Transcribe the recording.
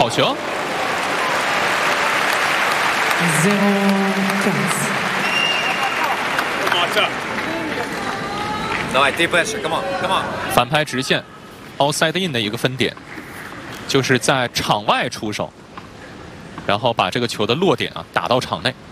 好球。 Давай, ты перший, come on, come on。 反拍直线 ，outside in 的一个分点，就是在场外出手，然后把这个球的落点啊打到场内。